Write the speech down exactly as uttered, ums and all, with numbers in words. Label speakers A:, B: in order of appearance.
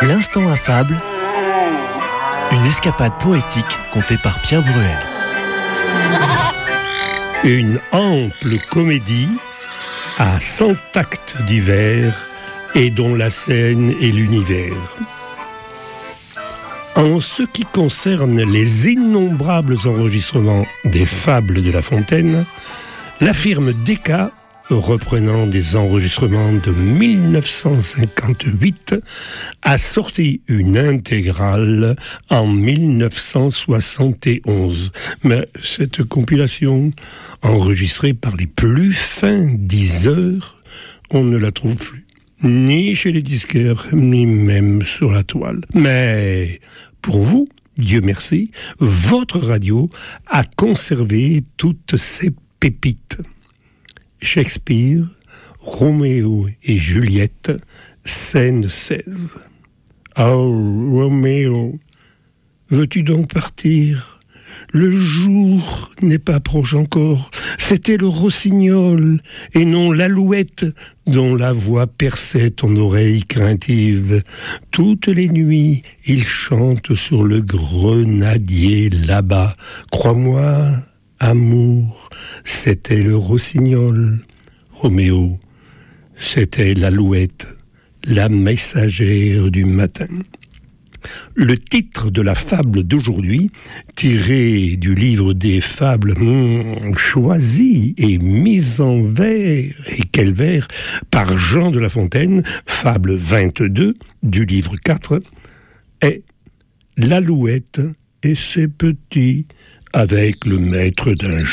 A: L'instant affable, une escapade poétique contée par Pierre Bruel.
B: Une ample comédie à cent actes divers et dont la scène est l'univers. En ce qui concerne les innombrables enregistrements des fables de La Fontaine, la firme Decca, reprenant des enregistrements de mille neuf cent cinquante-huit, a sorti une intégrale en mille neuf cent soixante et onze. Mais cette compilation, enregistrée par les plus fins diseurs, on ne la trouve plus, ni chez les disquaires, ni même sur la toile. Mais pour vous, Dieu merci, votre radio a conservé toutes ces pépites. Shakespeare, Roméo et Juliette, scène seize. Oh, Roméo, veux-tu donc partir ? Le jour n'est pas proche encore. C'était le rossignol, et non l'alouette, dont la voix perçait ton oreille craintive. Toutes les nuits, il chante sur le grenadier là-bas. Crois-moi, amour, c'était le rossignol. Roméo, c'était l'alouette, la messagère du matin. Le titre de la fable d'aujourd'hui, tiré du livre des fables hmm, choisi et mis en vers, et quel vers, par Jean de La Fontaine, fable vingt-deux du livre quatre, est l'alouette et ses petits avec le maître d'un